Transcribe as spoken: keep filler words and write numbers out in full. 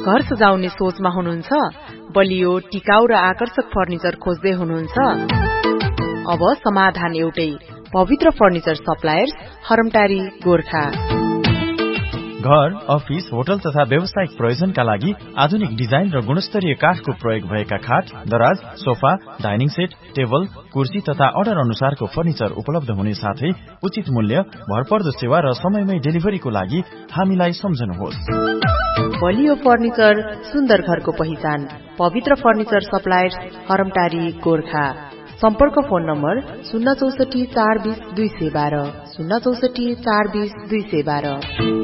घर सजाउने सोचमा हुनुहुन्छ? बलियो, टिकाउ र आकर्षक फर्निचर खोज्दै हुनुहुन्छ? अब समाधान एउटै, पवित्र फर्निचर सप्लायर्स, हरमटारी, गोर्खा। घर, अफिस, होटल तथा व्यावसायिक प्रयोजनका लागि आधुनिक डिजाइन र गुणस्तरीय काठको प्रयोग भएका खाट, दराज, सोफा, डाइनिङ सेट, टेबल, कुर्सी तथा अर्डर अनुसारको फर्निचर उपलब्ध हुने साथै उचित मूल्य, भरपर्दो सेवा र समयमै डेलिभरीको लागि हामीलाई सम्झनुहोस्। बलियो फर्निचर, सुन्दर घरको पहिचान, पवित्र फर्निचर सप्लायर्स, हरमटारी, गोर्खा। सम्पर्क फोन नम्बर शून्य चौसठी चार बीस दुई सय बाह्र शून्य चौसठी चार बीस दुई सय बाह्र।